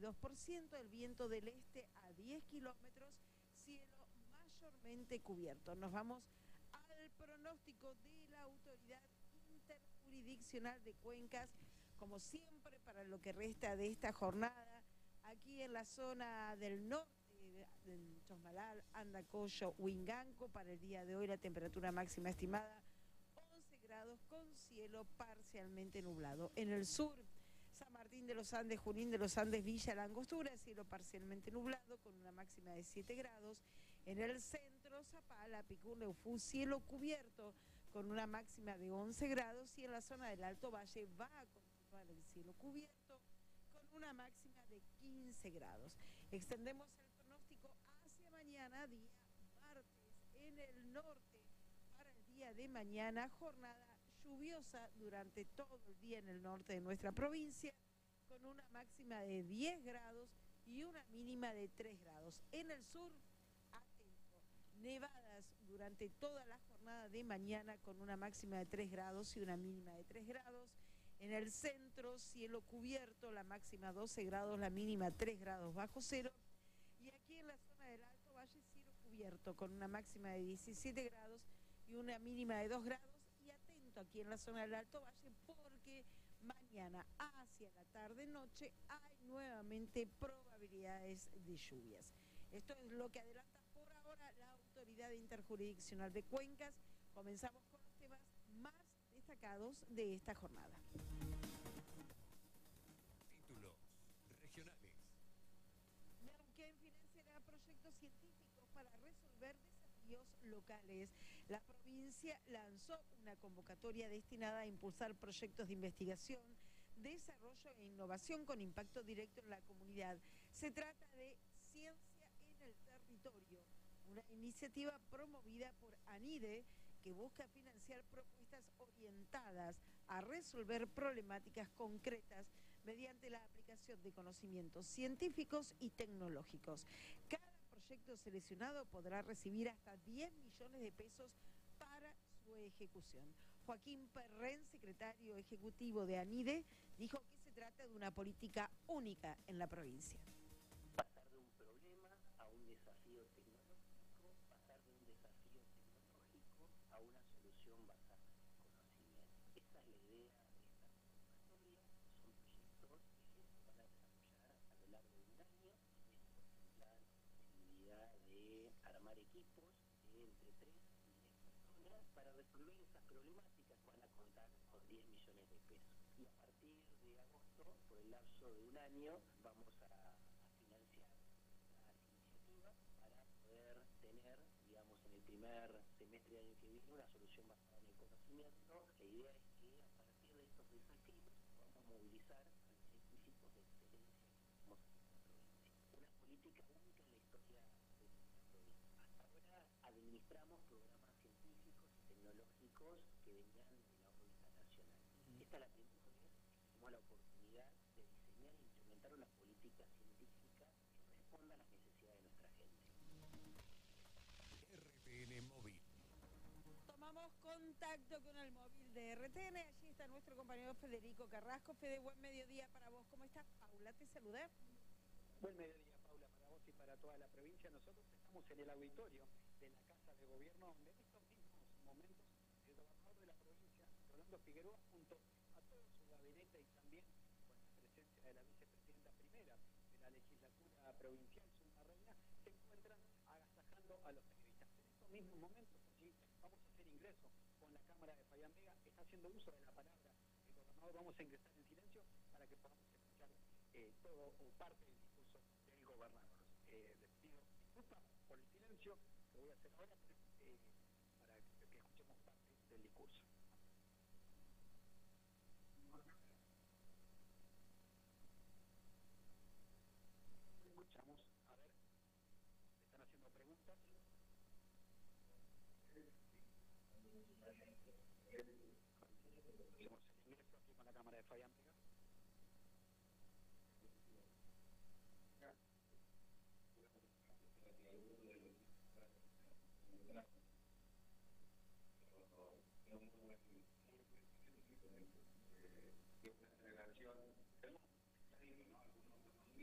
52%, el viento del este a 10 kilómetros, cielo mayormente cubierto. Nos vamos al pronóstico de la Autoridad Interjurisdiccional de Cuencas, como siempre, para lo que resta de esta jornada, aquí en la zona del norte, en Chosmalal, Andacollo, Huinganco. Para el día de hoy la temperatura máxima estimada 11 grados con cielo parcialmente nublado. En el sur, San Martín de los Andes, Junín de los Andes, Villa La Angostura, cielo parcialmente nublado con una máxima de 7 grados. En el centro, Zapala, Picún, Leufú, cielo cubierto con una máxima de 11 grados. Y en la zona del Alto Valle va a continuar el cielo cubierto con una máxima de 15 grados. Extendemos el pronóstico hacia mañana, día martes, en el norte. Para el día de mañana, jornada lluviosa durante todo el día en el norte de nuestra provincia, con una máxima de 10 grados y una mínima de 3 grados. En el sur, atento, nevadas durante toda la jornada de mañana, con una máxima de 3 grados y una mínima de 3 grados. En el centro, cielo cubierto, la máxima 12 grados, la mínima 3 grados bajo cero. Y aquí en la zona del Alto Valle, cielo cubierto, con una máxima de 17 grados y una mínima de 2 grados. Y atento aquí en la zona del Alto Valle, porque mañana hacia la tarde-noche hay nuevamente probabilidades de lluvias. Esto es lo que adelanta por ahora la Autoridad Interjurisdiccional de Cuencas. Comenzamos con los temas más destacados de esta jornada. Títulos regionales. Neuquén financiará proyectos científicos para resolver desafíos locales. La provincia lanzó una convocatoria destinada a impulsar proyectos de investigación, desarrollo e innovación con impacto directo en la comunidad. Se trata de Ciencia en el Territorio, una iniciativa promovida por ANIDE que busca financiar propuestas orientadas a resolver problemáticas concretas mediante la aplicación de conocimientos científicos y tecnológicos. Cada proyecto seleccionado podrá recibir hasta 10 millones de pesos para su ejecución. Joaquín Perren, secretario ejecutivo de ANIDE, dijo que se trata de una política única en la provincia. Pasar de un problema a un desafío tecnológico, pasar de un desafío tecnológico a una solución basada en conocimiento. Esa es la idea de esta convocatoria. Son proyectos que se van a desarrollar a lo largo de un año. Tienen la posibilidad de armar equipos de entre 3 y 10 personas para resolver esas problemáticas. Van a contar con 10 millones de pesos. Y a partir de agosto, por el lapso de un año, vamos a financiar las iniciativas para poder tener, digamos, en el primer semestre del año que viene, una solución basada en el conocimiento. La idea es que a partir de estos desafíos vamos a movilizar a los científicos de excelencia que tenemos en la provincia. Una política única en la historia de nuestra provincia. Hasta ahora administramos programas científicos y tecnológicos que venían de la órbita nacional. Esta es la primera vez que tenemos la oportunidad de diseñar e implementar una política científica que responda a las necesidades de nuestra gente. RTN Móvil. Tomamos contacto con el móvil de RTN. Allí está nuestro compañero Federico Carrasco. Fede, buen mediodía para vos. ¿Cómo estás? Paula, te saludé. Buen mediodía, Paula, para vos y para toda la provincia. Nosotros estamos en el auditorio de la Casa de Gobierno, donde en estos mismos momentos el gobernador de la provincia, Rolando Figueroa, junto a todo su gabinete y también con la presencia de la vicepresidenta primera de la legislatura provincial, Zulma Reina, se encuentran agasajando a los periodistas. En estos mismos momentos, allí vamos a hacer ingreso con la Cámara de Payán Vega, está haciendo uso de la palabra el gobernador. Vamos a ingresar en silencio para que podamos escuchar todo o parte del discurso del gobernador. Les pido disculpas por el silencio que voy a hacer ahora para que escuchemos parte del discurso.